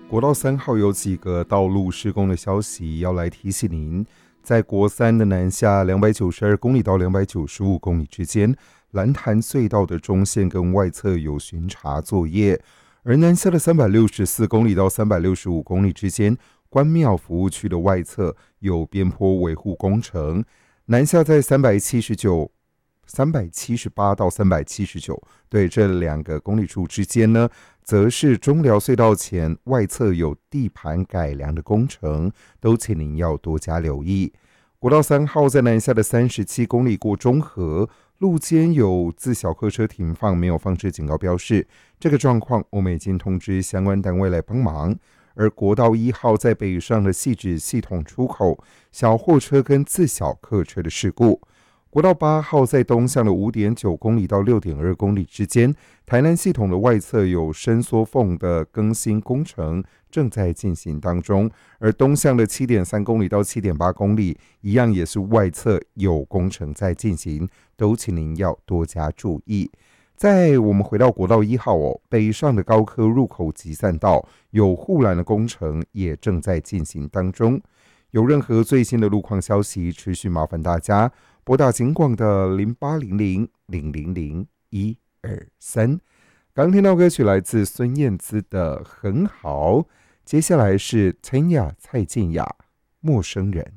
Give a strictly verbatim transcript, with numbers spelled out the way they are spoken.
国道三号有几个道路施工的消息要来提醒您，在国三的南下两百九十二公里到两百九十五公里之间，蓝潭隧道的中线跟外侧有巡查作业，而南下的三百六十四公里到三百六十五公里之间，关庙服务区的外侧有边坡维护工程，南下在三百七十九三百七十八到三百七十九，对这两个公里处之间呢，则是中寮隧道前外侧有地盘改良的工程，都请您要多加留意。国道三号在南下的三十七公里过中和，路肩有自小客车停放，没有放置警告标示，这个状况我们已经通知相关单位来帮忙。而国道一号在北上的汐止系统出口，小货车跟自小客车的事故。国道八号在东向的 五点九公里到 六点二公里之间，台南系统的外侧有伸缩缝的更新工程正在进行当中，而东向的 七点三公里到 七点八公里一样也是外侧有工程在进行，都请您要多加注意。在我们回到国道一号哦，北上的高科入口集散道有护栏的工程也正在进行当中。有任何最新的路况消息，持续麻烦大家拨打警广的零八零零零零零一二三。刚听到歌曲来自孙燕姿的《很好》，接下来是陈雅蔡健雅《陌生人》。